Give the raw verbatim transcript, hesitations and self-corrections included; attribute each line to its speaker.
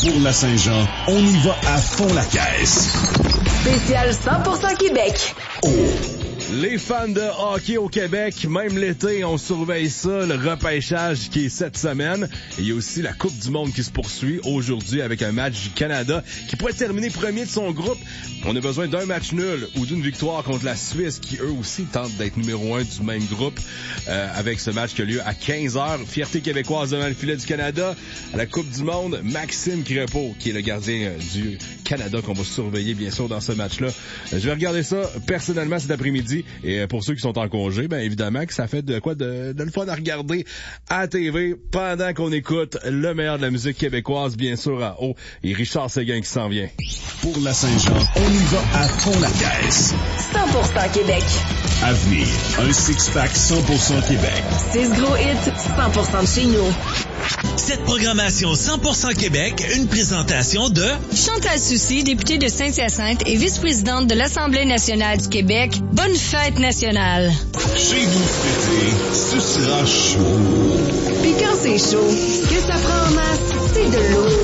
Speaker 1: Pour la Saint-Jean, on y va à fond la caisse.
Speaker 2: Spécial cent pour cent Québec.
Speaker 1: Oh!
Speaker 3: Les fans de hockey au Québec, même l'été, on surveille ça, le repêchage qui est cette semaine. Et il y a aussi la Coupe du monde qui se poursuit aujourd'hui avec un match du Canada qui pourrait terminer premier de son groupe. On a besoin d'un match nul ou d'une victoire contre la Suisse qui, eux aussi, tentent d'être numéro un du même groupe euh, avec ce match qui a lieu à quinze heures. Fierté québécoise devant le filet du Canada. À la Coupe du monde, Maxime Crépeau, qui est le gardien euh, du Canada qu'on va surveiller, bien sûr, dans ce match-là. Euh, je vais regarder ça personnellement cet après-midi. Et pour ceux qui sont en congé, ben évidemment que ça fait de quoi de, de le fun à regarder à la T V pendant qu'on écoute le meilleur de la musique québécoise, bien sûr, à haut. Et Richard Séguin qui s'en vient.
Speaker 1: Pour la Saint-Jean, on y va à fond la caisse.
Speaker 2: cent pour cent Québec.
Speaker 1: Avenir, un six-pack cent pour cent Québec.
Speaker 2: Six gros hits, cent pour cent de chez nous.
Speaker 4: Cette programmation cent pour cent Québec, une présentation de
Speaker 5: Chantal Soucy, députée de Saint-Hyacinthe et vice-présidente de l'Assemblée nationale du Québec. Bonne fête nationale!
Speaker 1: Chez vous fêtez, ce sera chaud.
Speaker 2: Puis quand c'est chaud, ce que ça prend en masse, c'est de l'eau.